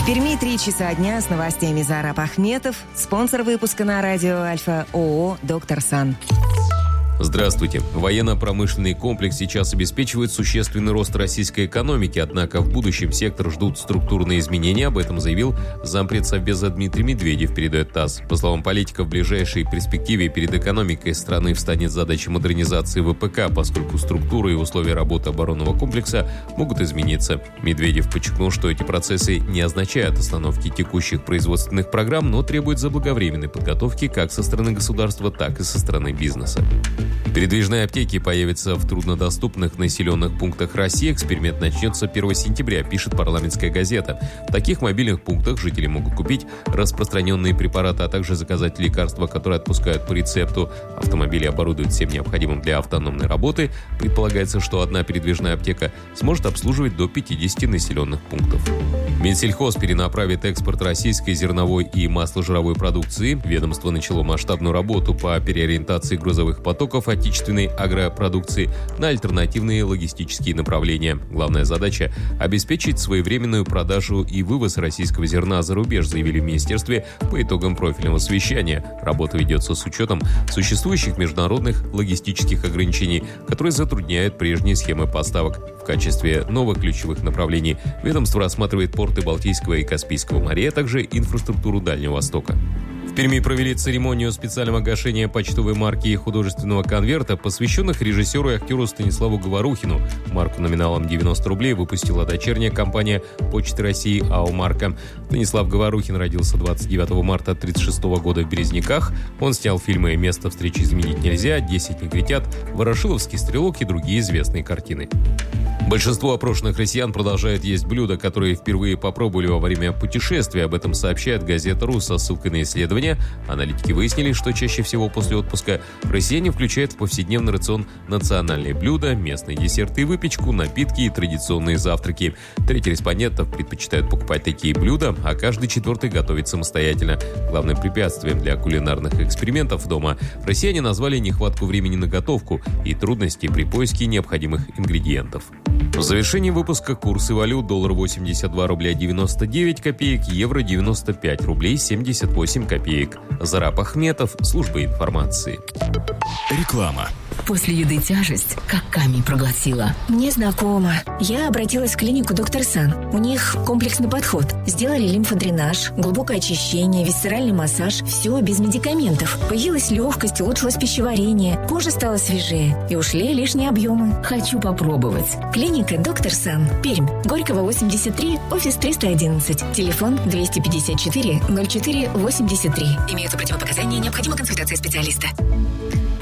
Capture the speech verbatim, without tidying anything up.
Перми три часа дня с новостями Зараб Ахметов. Спонсор выпуска на радио Альфа ООО «Доктор Сан». Здравствуйте. Военно-промышленный комплекс сейчас обеспечивает существенный рост российской экономики, однако в будущем сектор ждут структурные изменения. Об этом заявил зампред Совбеза Дмитрий Медведев, передает ТАСС. По словам политика, в ближайшей перспективе перед экономикой страны встанет задача модернизации ВПК, поскольку структура и условия работы оборонного комплекса могут измениться. Медведев подчеркнул, что эти процессы не означают остановки текущих производственных программ, но требуют заблаговременной подготовки как со стороны государства, так и со стороны бизнеса. Передвижные аптеки появятся в труднодоступных населенных пунктах России. Эксперимент начнется первого сентября, пишет «Парламентская газета». В таких мобильных пунктах жители могут купить распространенные препараты, а также заказать лекарства, которые отпускают по рецепту. Автомобили оборудуют всем необходимым для автономной работы. Предполагается, что одна передвижная аптека сможет обслуживать до пятидесяти населенных пунктов. Минсельхоз перенаправит экспорт российской зерновой и масложировой продукции. Ведомство начало масштабную работу по переориентации грузовых потоков отечественной агропродукции на альтернативные логистические направления. Главная задача – обеспечить своевременную продажу и вывоз российского зерна за рубеж, заявили в министерстве по итогам профильного совещания. Работа ведется с учетом существующих международных логистических ограничений, которые затрудняют прежние схемы поставок. В качестве новых ключевых направлений ведомство рассматривает порты Балтийского и Каспийского морей, а также инфраструктуру Дальнего Востока. В Перми провели церемонию специального гашения почтовой марки и художественного конверта, посвященных режиссеру и актеру Станиславу Говорухину. Марку номиналом девяносто рублей выпустила дочерняя компания Почты России АО «Марка». Станислав Говорухин родился двадцать девятого марта тысяча девятьсот тридцать шестого года в Березниках. Он снял фильмы «Место встречи изменить нельзя», «Десять негритят», «Ворошиловский стрелок» и другие известные картины. Большинство опрошенных россиян продолжают есть блюда, которые впервые попробовали во время путешествия. Об этом сообщает газета «Ру» со ссылкой на исследование. Аналитики выяснили, что чаще всего после отпуска россияне включают в повседневный рацион национальные блюда, местные десерты и выпечку, напитки и традиционные завтраки. Треть респондентов предпочитают покупать такие блюда, а каждый четвертый готовит самостоятельно. Главным препятствием для кулинарных экспериментов дома россияне назвали нехватку времени на готовку и трудности при поиске необходимых ингредиентов. В завершении выпуска курсы валют: доллар восемьдесят два рубля девяносто девять копеек, евро девяносто пять рублей семьдесят восемь копеек. Зараб Ахметов, служба информации. Реклама. После еды тяжесть, как камень проглотила. Мне знакомо. Я обратилась в клинику «Доктор Сан». У них комплексный подход. Сделали лимфодренаж, глубокое очищение, висцеральный массаж. Все без медикаментов. Появилась легкость, улучшилось пищеварение. Кожа стала свежее. И ушли лишние объемы. Хочу попробовать. Клиника «Доктор Сан». Пермь. Горького, восемьдесят три, офис триста одиннадцать. Телефон двести пятьдесят четыре ноль четыре восемьдесят три. Имеются противопоказания, необходима консультация специалиста.